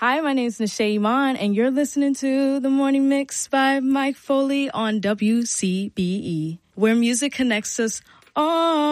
Hi, my name is Nishay Iman, and you're listening to The Morning Mix by Mike Foley on WCBE, where music connects us all.